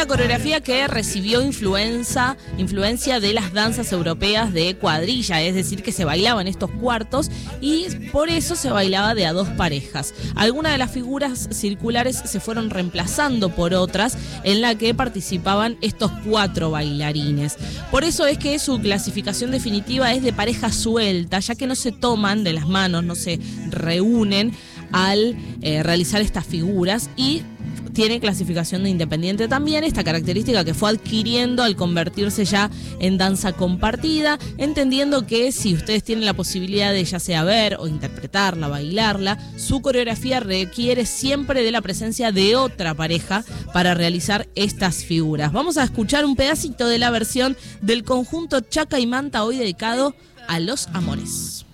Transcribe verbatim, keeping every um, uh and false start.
Una coreografía que recibió influencia, influencia de las danzas europeas de cuadrilla, es decir, que se bailaba en estos cuartos y por eso se bailaba de a dos parejas. Algunas de las figuras circulares se fueron reemplazando por otras en la que participaban estos cuatro bailarines. Por eso es que su clasificación definitiva es de pareja suelta, ya que no se toman de las manos, no se reúnen al eh, realizar estas figuras, y tiene clasificación de independiente también, esta característica que fue adquiriendo al convertirse ya en danza compartida, entendiendo que si ustedes tienen la posibilidad de ya sea ver o interpretarla, bailarla, su coreografía requiere siempre de la presencia de otra pareja para realizar estas figuras. Vamos a escuchar un pedacito de la versión del conjunto Chaca y Manta, hoy dedicado a los amores.